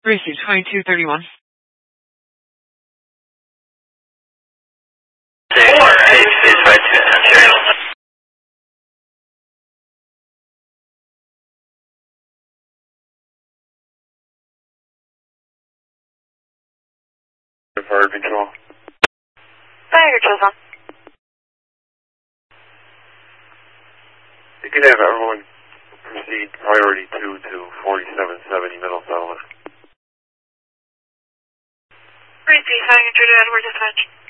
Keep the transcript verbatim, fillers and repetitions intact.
Receive twenty-two thirty-one. Fire control. Fire control's on. You can have everyone proceed priority two to forty-seven seventy Middle Settlement. Repeat, fire control to Edward dispatch.